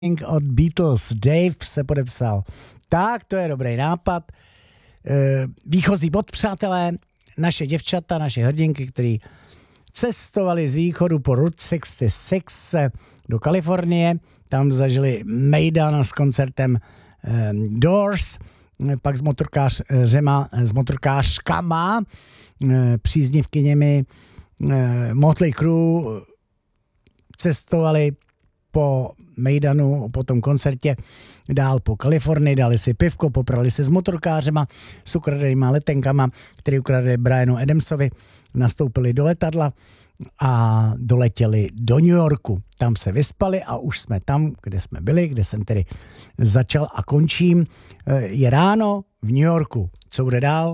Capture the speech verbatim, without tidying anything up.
od Beatles. Dave se podepsal. Tak, to je dobrý nápad. Výchozí bod, přátelé, naše děvčata, naše hrdinky, který cestovali z východu po Route šedesát šest do Kalifornie. Tam zažili Mejdan s koncertem Doors, pak s motorkářema, s motorkářkama, příznivkyněmi Motley Crue cestovali po Mejdanu, po tom koncertě dál po Kalifornii, dali si pivko, poprali se s motorkářema, s ukradenýma letenkama, který ukradli Brianu Adamsovi, nastoupili do letadla a doletěli do New Yorku. Tam se vyspali a už jsme tam, kde jsme byli, kde jsem tedy začal a končím. Je ráno v New Yorku. Co bude dál?